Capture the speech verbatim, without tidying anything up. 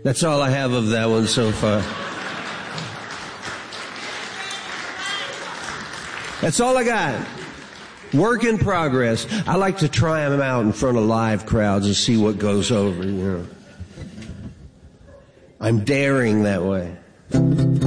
That's all I have of that one so far. That's all I got. Work in progress. I like to try them out in front of live crowds and see what goes over, you know. I'm daring that way.